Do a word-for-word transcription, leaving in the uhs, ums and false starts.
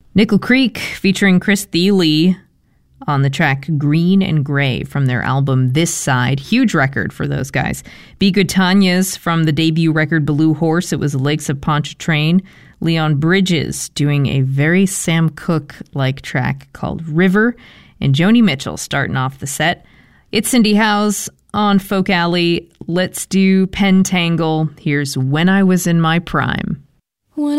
Nickel Creek featuring Chris Thile on the track Green and Gray from their album This Side. Huge record for those guys. Be Good Tanya's from the debut record Blue Horse. It was Lakes of Pontchartrain. Leon Bridges doing a very Sam Cooke-like track called River. And Joni Mitchell starting off the set. It's Cindy Howes on Folk Alley. Let's do Pentangle. Here's When I Was in My Prime.